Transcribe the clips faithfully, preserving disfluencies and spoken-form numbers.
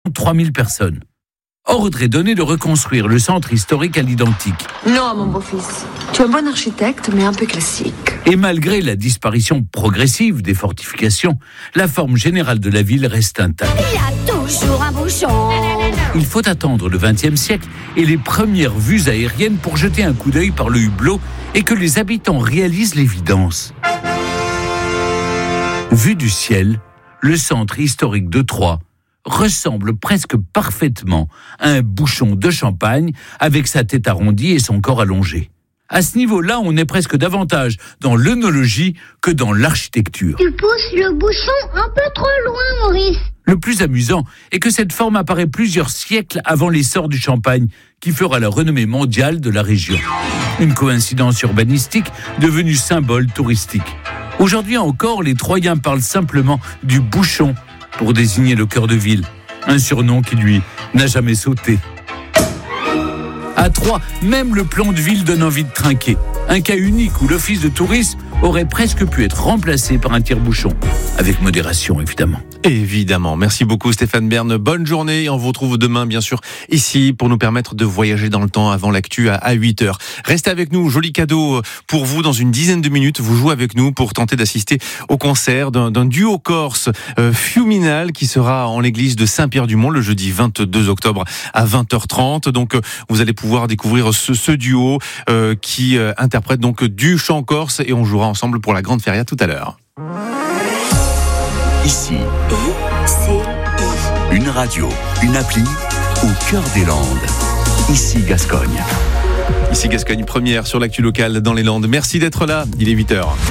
trois mille personnes. Ordre est donné de reconstruire le centre historique à l'identique. Non, mon beau-fils. Tu es un bon architecte, mais un peu classique. Et malgré la disparition progressive des fortifications, la forme générale de la ville reste intacte. Il y a toujours un bouchon. Il faut attendre le vingtième siècle et les premières vues aériennes pour jeter un coup d'œil par le hublot et que les habitants réalisent l'évidence. Vu du ciel, le centre historique de Troyes ressemble presque parfaitement à un bouchon de champagne avec sa tête arrondie et son corps allongé. À ce niveau-là, on est presque davantage dans l'œnologie que dans l'architecture. Tu pousses le bouchon un peu trop loin, Maurice. Le plus amusant est que cette forme apparaît plusieurs siècles avant l'essor du champagne, qui fera la renommée mondiale de la région. Une coïncidence urbanistique devenue symbole touristique. Aujourd'hui encore, les Troyens parlent simplement du bouchon pour désigner le cœur de ville, un surnom qui, lui, n'a jamais sauté. À Troyes, même le plan de ville donne envie de trinquer. Un cas unique où l'office de tourisme aurait presque pu être remplacé par un tire-bouchon. Avec modération, évidemment. Évidemment. Merci beaucoup Stéphane Bern. Bonne journée. On vous retrouve demain, bien sûr, ici pour nous permettre de voyager dans le temps avant l'actu à huit heures. Restez avec nous. Joli cadeau pour vous. Dans une dizaine de minutes, vous jouez avec nous pour tenter d'assister au concert d'un, d'un duo corse euh, Fuminal qui sera en l'église de Saint-Pierre-du-Mont le jeudi vingt-deux octobre à vingt heures trente. Donc, euh, vous allez pouvoir découvrir ce, ce duo euh, qui euh, interprète donc du chant corse et on jouera ensemble pour la grande feria tout à l'heure. Ici, I C I. une radio, une appli au cœur des Landes. Ici Gascogne. Ici Gascogne, première sur l'actu locale dans les Landes. Merci d'être là, il est huit heures.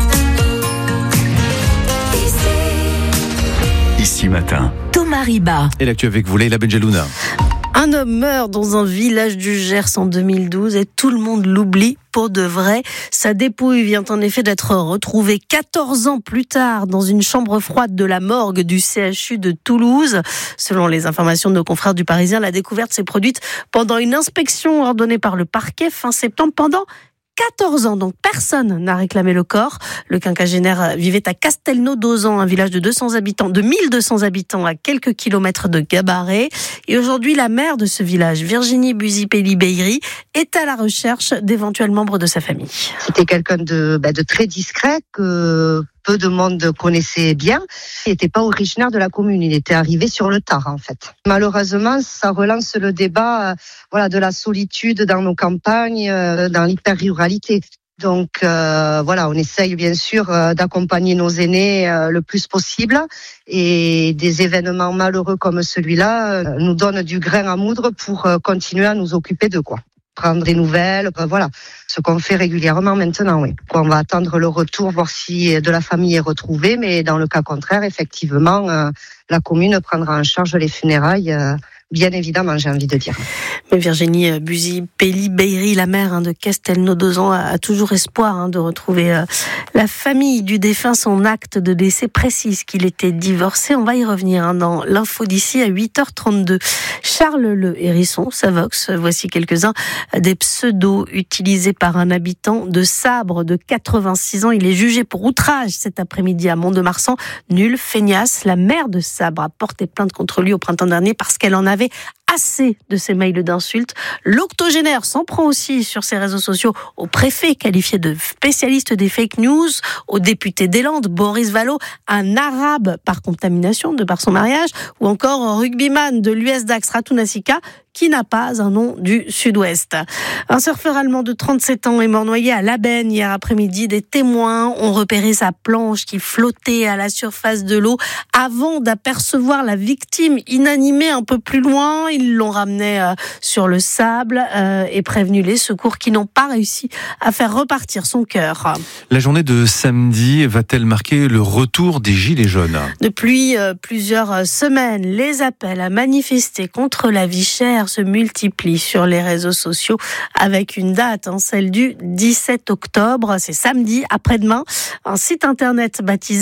Ici matin. Thomas Riba. Et l'actu avec vous, Leïla Benjelouna. Un homme meurt dans un village du Gers en deux mille douze et tout le monde l'oublie pour de vrai. Sa dépouille vient en effet d'être retrouvée quatorze ans plus tard dans une chambre froide de la morgue du C H U de Toulouse. Selon les informations de nos confrères du Parisien, la découverte s'est produite pendant une inspection ordonnée par le parquet fin septembre pendant quatorze ans, donc personne n'a réclamé le corps. Le quinquagénaire vivait à Castelnau-d'Auzan, un village de deux cents habitants, de mille deux cents habitants à quelques kilomètres de Gabarret. Et aujourd'hui, la maire de ce village, Virginie Buzy-Pelli-Beiri, est à la recherche d'éventuels membres de sa famille. C'était quelqu'un de, bah, de très discret que peu de monde connaissait bien. Il n'était pas originaire de la commune, il était arrivé sur le tard en fait. Malheureusement, ça relance le débat euh, voilà, de la solitude dans nos campagnes, euh, dans l'hyper-ruralité. Donc euh, voilà, on essaye bien sûr euh, d'accompagner nos aînés euh, le plus possible et des événements malheureux comme celui-là euh, nous donnent du grain à moudre pour euh, continuer à nous occuper de quoi. Prendre des nouvelles, euh, voilà, ce qu'on fait régulièrement maintenant, oui. On va attendre le retour, voir si de la famille est retrouvée, mais dans le cas contraire, effectivement, euh, la commune prendra en charge les funérailles, euh, bien évidemment, j'ai envie de dire. Mais Virginie Buzy-Pelli-Beiri, la maire hein, de Castelnau-d'Auzan, a, a toujours espoir hein, de retrouver euh, la famille du défunt. Son acte de décès précise qu'il était divorcé. On va y revenir hein, dans l'info d'ici à huit heures trente-deux. Charles Le Hérisson, Savox, voici quelques-uns des pseudos utilisés par un habitant de Sabre de quatre-vingt-six ans. Il est jugé pour outrage cet après-midi à Mont-de-Marsan. Nul, feignasse. La maire de Sabre a porté plainte contre lui au printemps dernier parce qu'elle en avait assez de ces mails d'insultes. L'octogénaire s'en prend aussi sur ses réseaux sociaux au préfet qualifié de spécialiste des fake news, au député des Landes, Boris Vallaud, un arabe par contamination de par son mariage, ou encore un rugbyman de l'U S Dax Ratounasika, qui n'a pas un nom du Sud-Ouest. Un surfeur allemand de trente-sept ans est mort noyé à Labenne hier après-midi. Des témoins ont repéré sa planche qui flottait à la surface de l'eau avant d'apercevoir la victime inanimée un peu plus loin. Ils l'ont ramené euh, sur le sable euh, et prévenu les secours qui n'ont pas réussi à faire repartir son cœur. La journée de samedi va-t-elle marquer le retour des Gilets jaunes ? Depuis euh, plusieurs semaines, les appels à manifester contre la vie chère se multiplient sur les réseaux sociaux avec une date, hein, celle du dix-sept octobre. C'est samedi, après-demain. Un site internet baptisé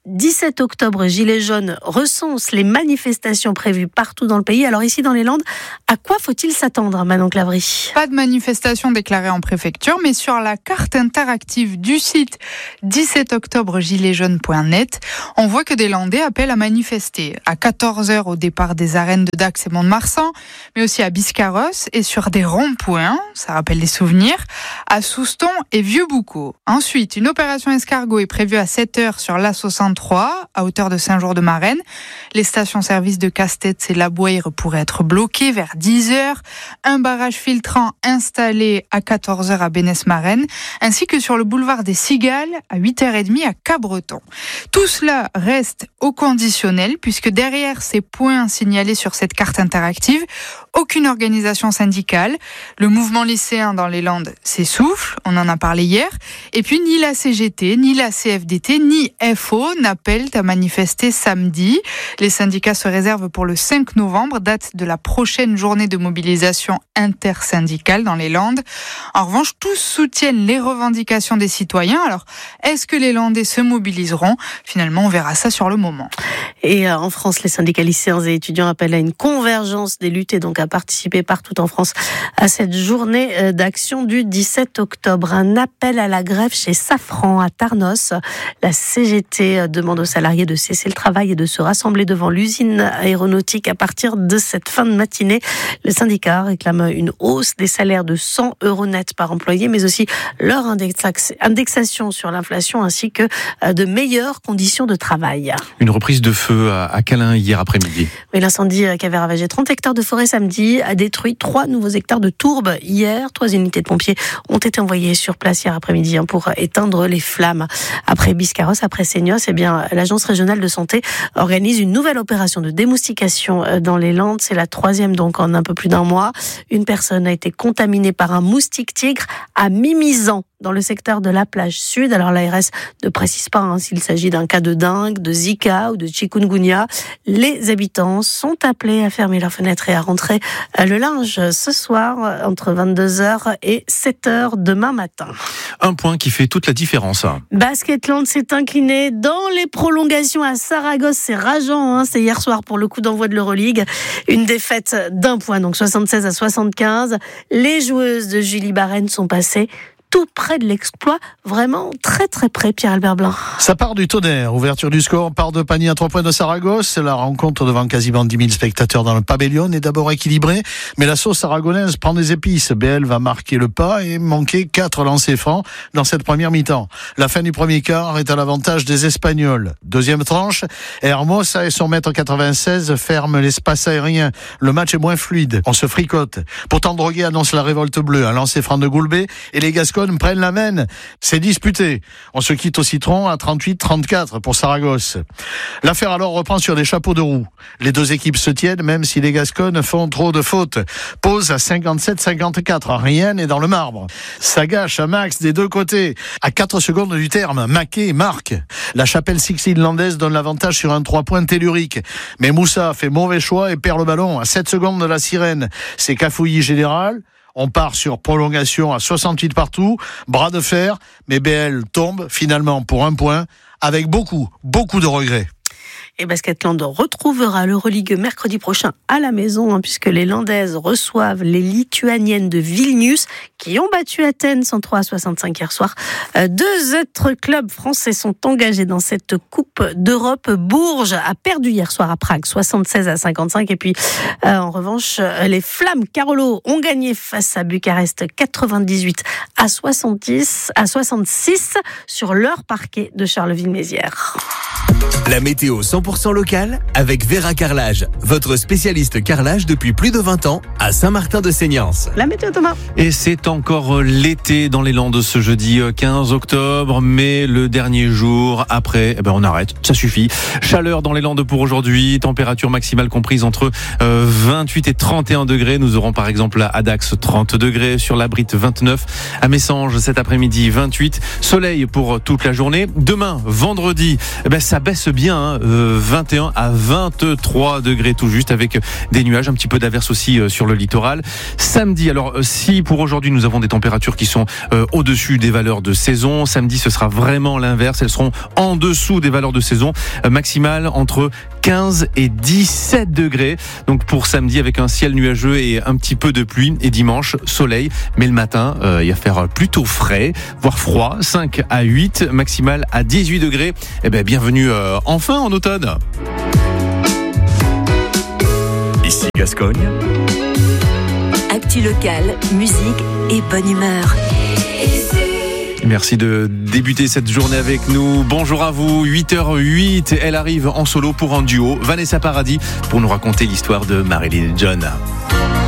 dix-sept octobre, Gilets jaunes recense les manifestations prévues partout dans le pays. Alors ici dans les Landes, à quoi faut-il s'attendre, Manon Clavry ? Pas de manifestation déclarée en préfecture, mais sur la carte interactive du site dix-sept octobre gilets jaunes point net, on voit que des Landais appellent à manifester. À quatorze heures au départ des arènes de Dax et Mont-de-Marsan, mais aussi à Biscarrosse et sur des ronds-points, ça rappelle des souvenirs, à Souston et Vieux-Boucau. Ensuite, une opération escargot est prévue à sept heures sur l'A soixante-trois, à hauteur de Saint-Jour-de-Marenne. Les stations-service de Castets et La Bouire pourraient être bloquées vers dix heures. Un barrage filtrant installé à quatorze heures à Bénesse-Marenne, ainsi que sur le boulevard des Cigales à huit heures trente à Cabreton. Tout cela reste au conditionnel, puisque derrière ces points signalés sur cette carte interactive, aucune organisation syndicale. Le mouvement lycéen dans les Landes s'essouffle, on en a parlé hier. Et puis ni la C G T, ni la C F D T, ni F O n'appellent à manifester samedi. Les syndicats se réservent pour le cinq novembre, date de la prochaine journée de mobilisation intersyndicale dans les Landes. En revanche, tous soutiennent les revendications des citoyens. Alors, est-ce que les Landais se mobiliseront ? Finalement, on verra ça sur le moment. Et en France, les syndicats lycéens et étudiants appellent à une convergence des luttes et donc à participer partout en France à cette journée d'action du dix-sept octobre. Un appel à la grève chez Safran à Tarnos. La C G T demande aux salariés de cesser le travail et de se rassembler devant l'usine aéronautique à partir de cette fin de matinée. Le syndicat réclame une hausse des salaires de cent euros net par employé, mais aussi leur indexation sur l'inflation ainsi que de meilleures conditions de travail. Une reprise de feu à Calais hier après-midi. Oui, l'incendie qui avait ravagé trente hectares de forêt samedi a détruit trois nouveaux hectares de tourbe hier. Trois unités de pompiers ont été envoyées sur place hier après-midi pour éteindre les flammes. Après Biscarrosse, après Seignos, eh bien, l'Agence régionale de santé organise une nouvelle opération de démoustication dans les Landes. C'est la troisième donc en un peu plus d'un mois. Une personne a été contaminée par un moustique tigre à Mimizan, dans le secteur de la plage sud. Alors l'A R S ne précise pas hein, s'il s'agit d'un cas de dengue, de Zika ou de chikungunya. Les habitants sont appelés à fermer leurs fenêtres et à rentrer le linge ce soir entre vingt-deux heures et sept heures demain matin. Un point qui fait toute la différence. Basketland s'est incliné dans les prolongations à Saragosse. C'est rageant, hein, c'est hier soir pour le coup d'envoi de l'Euroleague. Une défaite d'un point, donc soixante-seize à soixante-quinze. Les joueuses de Julie Barène sont passées tout près de l'exploit, vraiment très très près, Pierre-Albert Blanc. Ça part du tonnerre, ouverture du score, part de panier à trois points de Saragosse. La rencontre devant quasiment dix mille spectateurs dans le pavillon est d'abord équilibrée, mais la sauce aragonaise prend des épices. B L va marquer le pas et manquer quatre lancers francs dans cette première mi-temps. La fin du premier quart est à l'avantage des Espagnols. Deuxième tranche, Hermosa et son mètre quatre-vingt-seize ferment l'espace aérien. Le match est moins fluide, on se fricote. Pourtant Droguet annonce la révolte bleue, un lancer franc de Goulbet et les Gascons prennent la main. C'est disputé. On se quitte au citron à trente-huit trente-quatre pour Saragosse. L'affaire alors reprend sur des chapeaux de roue. Les deux équipes se tiennent même si les Gasconnes font trop de fautes. Pause à cinquante-sept cinquante-quatre. Rien n'est dans le marbre. Ça gâche à max des deux côtés. À quatre secondes du terme, Maquet marque. La chapelle six-landaise donne l'avantage sur un trois points tellurique. Mais Moussa fait mauvais choix et perd le ballon à sept secondes de la sirène. C'est cafouillis général. On part sur prolongation à soixante-huit partout, bras de fer, mais B L tombe finalement pour un point, avec beaucoup, beaucoup de regrets. Et Basketland retrouvera l'Euroleague mercredi prochain à la maison, hein, puisque les Landaises reçoivent les Lituaniennes de Vilnius, qui ont battu Athènes cent trois à soixante-cinq hier soir. Euh, deux autres clubs français sont engagés dans cette Coupe d'Europe. Bourges a perdu hier soir à Prague, soixante-seize à cinquante-cinq. Et puis, euh, en revanche, les Flammes Carolo ont gagné face à Bucarest, quatre-vingt-dix-huit à soixante-dix, à soixante-six sur leur parquet de Charleville-Mézières. La météo cent pour cent locale avec Vera Carrelage, votre spécialiste carrelage depuis plus de vingt ans à Saint-Martin-de-Seignance. La météo Thomas. Et c'est encore l'été dans les Landes ce jeudi quinze octobre, mais le dernier jour après, eh ben on arrête, ça suffit. Chaleur dans les Landes pour aujourd'hui, température maximale comprise entre euh, vingt-huit et trente et un degrés. Nous aurons par exemple à Dax trente degrés, sur la Brite vingt-neuf, à Messanges cet après-midi vingt-huit, soleil pour toute la journée. Demain, vendredi, eh ben ça baisse bien, hein, euh, vingt et un à vingt-trois degrés tout juste, avec des nuages, un petit peu d'averse aussi sur le littoral. Samedi, alors si pour aujourd'hui nous avons des températures qui sont euh, au-dessus des valeurs de saison, samedi ce sera vraiment l'inverse, elles seront en dessous des valeurs de saison, euh, maximales entre quinze et dix-sept degrés. Donc pour samedi avec un ciel nuageux et un petit peu de pluie, et dimanche soleil, mais le matin euh, il va faire plutôt frais, voire froid, cinq à huit, maximal à dix-huit degrés. Eh ben bienvenue euh, enfin en automne. Ici Gascogne. Actu locale, musique et bonne humeur. Merci de débuter cette journée avec nous. Bonjour à vous, huit heures huit, elle arrive en solo pour un duo, Vanessa Paradis, pour nous raconter l'histoire de Marilyn et John.